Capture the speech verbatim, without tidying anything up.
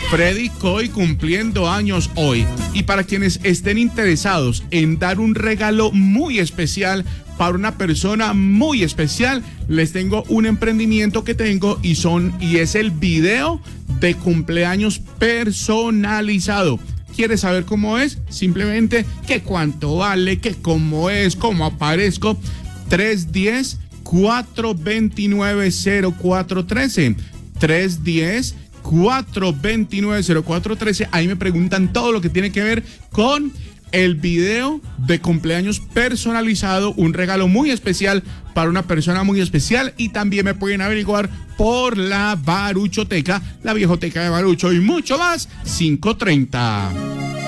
Freddy Coy cumpliendo años hoy. Y para quienes estén interesados en dar un regalo muy especial para una persona muy especial, les tengo un emprendimiento que tengo y son y es el video de cumpleaños personalizado. ¿Quieres saber cómo es? Simplemente que cuánto vale, que cómo es, cómo aparezco. tres uno cero, cuatro dos nueve, cero cuatro uno tres. tres uno cero, cuatro dos nueve, cero cuatro uno tres. Ahí me preguntan todo lo que tiene que ver con el video de cumpleaños personalizado, un regalo muy especial para una persona muy especial, y también me pueden averiguar por la Baruchoteca, la viejoteca de Barucho y mucho más, cinco treinta.